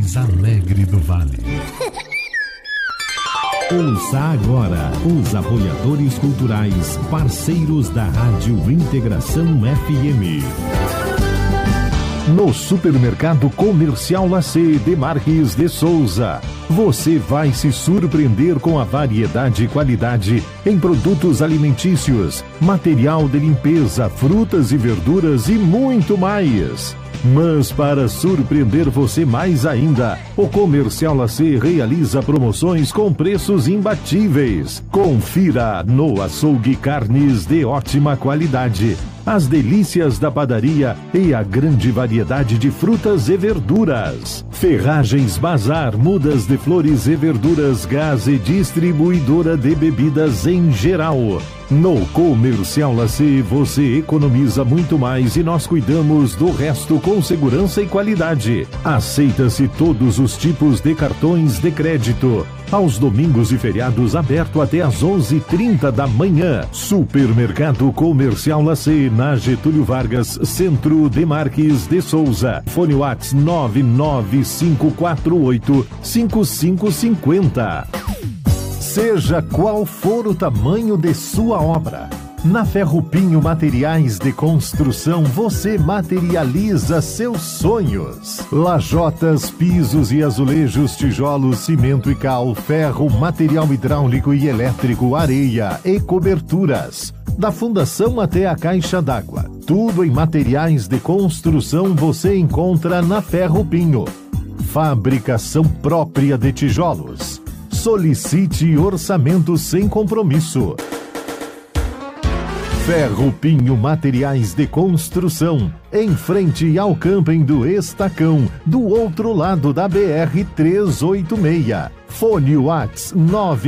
mais alegre do Vale. Ouça agora os apoiadores culturais, parceiros da Rádio Integração FM. No Supermercado Comercial Lacê de Marques de Souza, você vai se surpreender com a variedade e qualidade em produtos alimentícios, material de limpeza, frutas e verduras e muito mais. Mas para surpreender você mais ainda, o Comercial Lacê realiza promoções com preços imbatíveis. Confira no açougue carnes de ótima qualidade, as delícias da padaria e a grande variedade de frutas e verduras. Ferragens Bazar, mudas de flores e verduras, gás e distribuidora de bebidas em geral. No Comercial Lacê você economiza muito mais e nós cuidamos do resto com segurança e qualidade. Aceita-se todos os tipos de cartões de crédito. Aos domingos e feriados aberto até às 11h30 da manhã. Supermercado Comercial Lacê, na Getúlio Vargas, Centro de Marques de Souza. Fone WhatsApp 995485550. Seja qual for o tamanho de sua obra, na Ferrupinho Materiais de Construção você materializa seus sonhos. Lajotas, pisos e azulejos, tijolos, cimento e cal, ferro, material hidráulico e elétrico, areia e coberturas. Da fundação até a caixa d'água, tudo em materiais de construção você encontra na Ferrupinho. Fabricação própria de tijolos. Solicite orçamento sem compromisso. Ferrupinho Materiais de Construção, em frente ao camping do Estacão, do outro lado da BR-386. Fone WhatsApp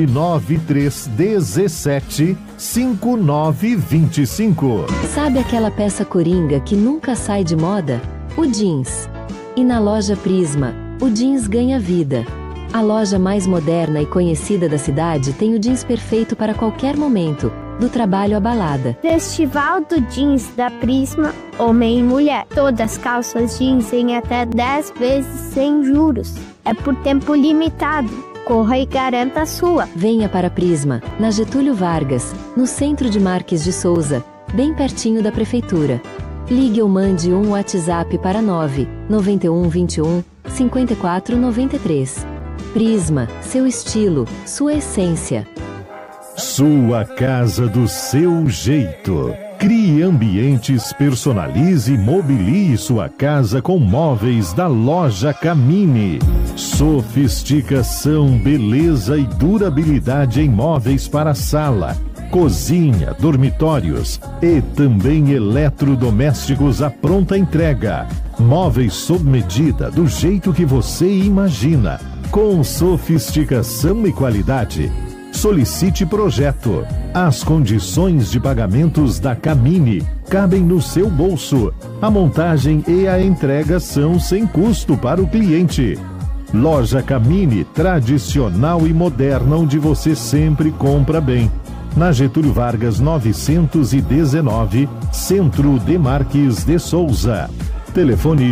993175925. Sabe aquela peça coringa que nunca sai de moda? O jeans. E na loja Prisma, o jeans ganha vida. A loja mais moderna e conhecida da cidade tem o jeans perfeito para qualquer momento, do trabalho à balada. Festival do Jeans da Prisma, homem e mulher. Todas as calças jeans em até 10 vezes sem juros. É por tempo limitado. Corra e garanta a sua. Venha para Prisma, na Getúlio Vargas, no centro de Marques de Souza, bem pertinho da prefeitura. Ligue ou mande um WhatsApp para 99121 5493. Prisma, seu estilo, sua essência. Sua casa do seu jeito. Crie ambientes, personalize e mobilie sua casa com móveis da loja Camini. Sofisticação, beleza e durabilidade em móveis para sala, cozinha, dormitórios e também eletrodomésticos à pronta entrega. Móveis sob medida, do jeito que você imagina, com sofisticação e qualidade. Solicite projeto. As condições de pagamentos da Camini cabem no seu bolso. A montagem e a entrega são sem custo para o cliente. Loja Camini, tradicional e moderna, onde você sempre compra bem. Na Getúlio Vargas 919, Centro de Marques de Souza. Telefone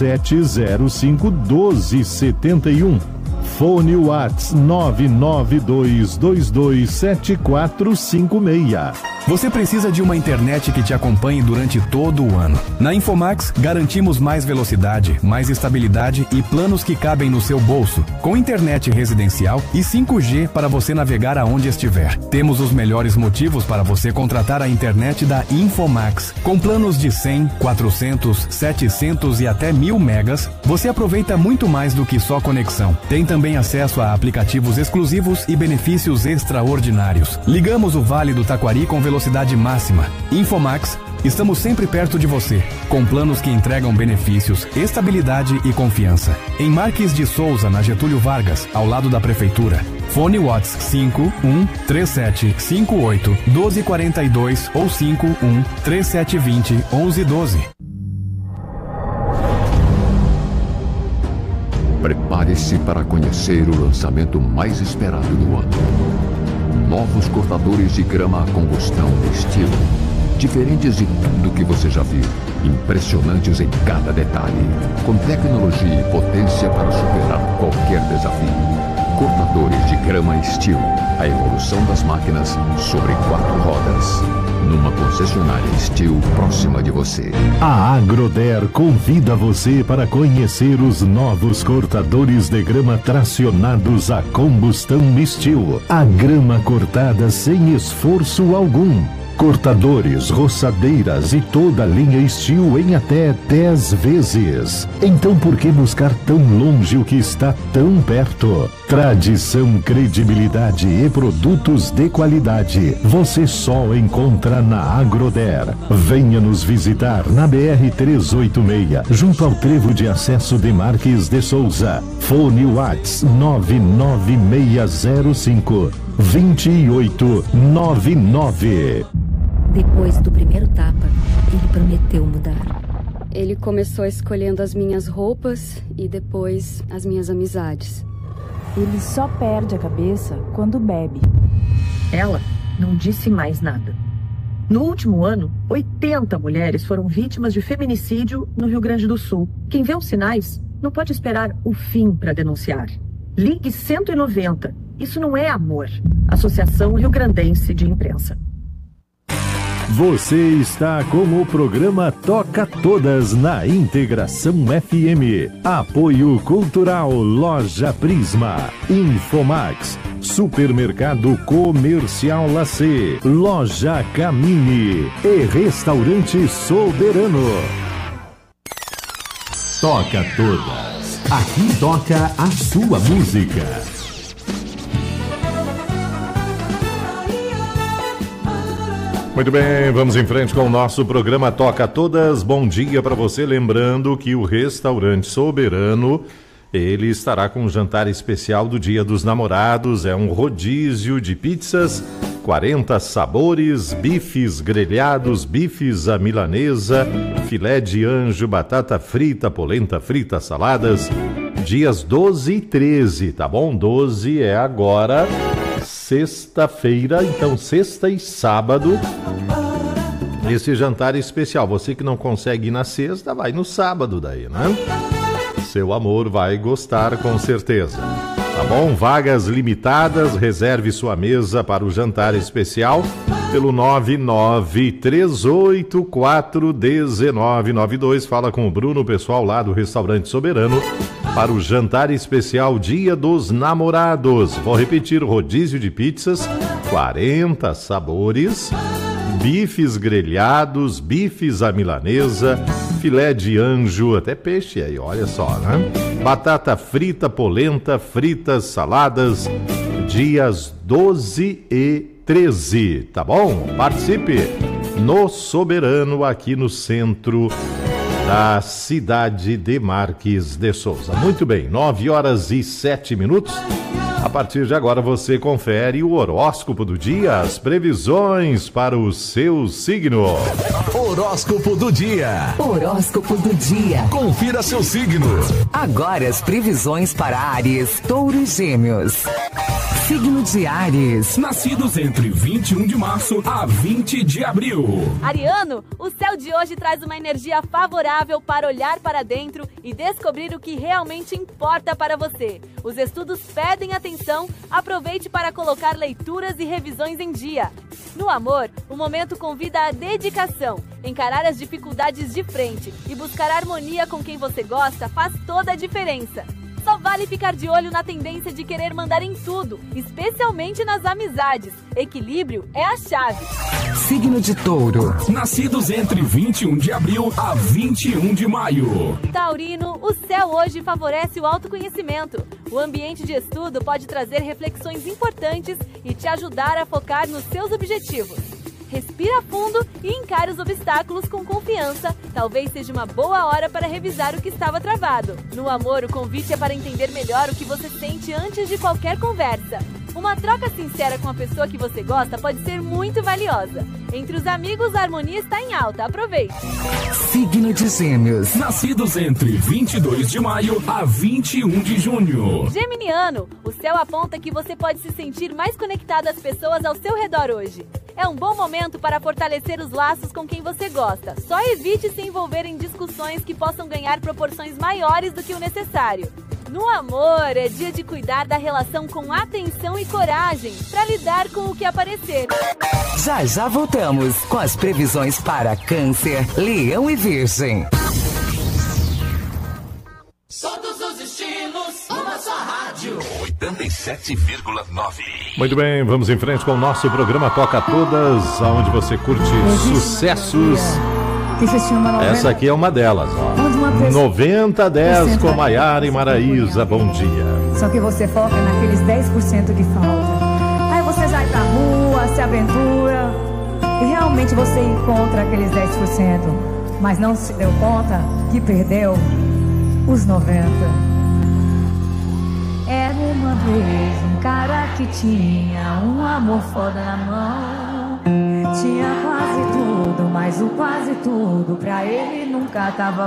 3705-1271. Fone WhatsApp 992227456. Você precisa de uma internet que te acompanhe durante todo o ano. Na Infomax, garantimos mais velocidade, mais estabilidade e planos que cabem no seu bolso, com internet residencial e 5G para você navegar aonde estiver. Temos os melhores motivos para você contratar a internet da Infomax. Com planos de 100, 400, 700 e até 1000 megas, você aproveita muito mais do que só conexão. Tem também acesso a aplicativos exclusivos e benefícios extraordinários. Ligamos o Vale do Taquari com velocidade máxima. Infomax, estamos sempre perto de você, com planos que entregam benefícios, estabilidade e confiança. Em Marques de Souza, na Getúlio Vargas, ao lado da prefeitura. Fone WhatsApp 5137581242 ou 5137201112. Prepare-se para conhecer o lançamento mais esperado do ano. Novos cortadores de grama a combustão de estilo, diferentes de tudo que você já viu. impressionantes em cada detalhe, com tecnologia e potência para superar qualquer desafio. Cortadores de grama Steel, a evolução das máquinas sobre 4 rodas. Numa concessionária Steel próxima de você. A Agroder convida você para conhecer os novos cortadores de grama tracionados a combustão Steel. A grama cortada sem esforço algum. Cortadores, roçadeiras e toda a linha Steel em até 10 vezes. Então por que buscar tão longe o que está tão perto? Tradição, credibilidade e produtos de qualidade você só encontra na Agroder. Venha nos visitar na BR-386, junto ao trevo de acesso de Marques de Souza. Fone Whats 99605 2899. Depois do primeiro tapa, ele prometeu mudar. Ele começou escolhendo as minhas roupas e depois as minhas amizades. Ele só perde a cabeça quando bebe. Ela não disse mais nada. No último ano, 80 mulheres foram vítimas de feminicídio no Rio Grande do Sul. Quem vê os sinais não pode esperar o fim para denunciar. Ligue 190. Isso não é amor. Associação Rio-Grandense de Imprensa. Você está com o programa Toca Todas na Integração FM. Apoio Cultural Loja Prisma, Infomax, Supermercado Comercial Lacê, Loja Camini e Restaurante Soberano. Toca Todas. Aqui toca a sua música. Muito bem, vamos em frente com o nosso programa Toca Todas. Bom dia para você, lembrando que o Restaurante Soberano, ele estará com um jantar especial do Dia dos Namorados. É um rodízio de pizzas, 40 sabores, bifes grelhados, bifes à milanesa, filé de anjo, batata frita, polenta frita, saladas, dias 12 e 13, tá bom? 12 é agora, sexta-feira, então sexta e sábado, esse jantar especial. Você que não consegue ir na sexta, vai no sábado daí, né? Seu amor vai gostar com certeza. Tá bom? Vagas limitadas, reserve sua mesa para o jantar especial pelo 993841992. Fala com o Bruno, pessoal lá do Restaurante Soberano, para o jantar especial Dia dos Namorados. Vou repetir: rodízio de pizzas, 40 sabores, bifes grelhados, bifes à milanesa, filé de anjo, até peixe aí, olha só, né? Batata frita, polenta, fritas, saladas, dias 12 e 13, tá bom? Participe no Soberano, aqui no centro da cidade de Marques de Souza. Muito bem, 9h07. A partir de agora você confere o horóscopo do dia, as previsões para o seu signo. Horóscopo do dia. Horóscopo do dia. Confira seu signo. Agora as previsões para Áries, Touro e Gêmeos. Signo de Áries. Nascidos entre 21 de março a 20 de abril. Ariano, o céu de hoje traz uma energia favorável para olhar para dentro e descobrir o que realmente importa para você. Os estudos pedem atenção, aproveite para colocar leituras e revisões em dia. No amor, o momento convida a dedicação, encarar as dificuldades de frente e buscar harmonia com quem você gosta faz toda a diferença. Só vale ficar de olho na tendência de querer mandar em tudo, especialmente nas amizades. Equilíbrio é a chave. Signo de Touro. Nascidos entre 21 de abril a 21 de maio. Taurino, o céu hoje favorece o autoconhecimento. O ambiente de estudo pode trazer reflexões importantes e te ajudar a focar nos seus objetivos. Respira fundo e encare os obstáculos com confiança. Talvez seja uma boa hora para revisar o que estava travado. No amor, o convite é para entender melhor o que você sente antes de qualquer conversa. Uma troca sincera com a pessoa que você gosta pode ser muito valiosa. Entre os amigos, a harmonia está em alta. Aproveite! Signo de Gêmeos. Nascidos entre 22 de maio a 21 de junho. Geminiano, o céu aponta que você pode se sentir mais conectado às pessoas ao seu redor hoje. É um bom momento para fortalecer os laços com quem você gosta. Só evite se envolver em discussões que possam ganhar proporções maiores do que o necessário. No amor, é dia de cuidar da relação com atenção e coragem para lidar com o que aparecer. Já já voltamos com as previsões para Câncer, Leão e Virgem. Todos os estilos, uma só rádio. 87,9. Muito bem, vamos em frente com o nosso programa Toca Todas, onde você curte sucessos. Essa aqui é uma delas, ó. 90-10 com Maiara e Maraísa, bom dia. Só que você foca naqueles 10% que falta. Aí você vai pra rua, se aventura e realmente você encontra aqueles 10%, mas não se deu conta que perdeu os 90%. Era uma vez um cara que tinha um amor foda na mão. Tinha quase tudo, mas o quase tudo pra ele nunca tava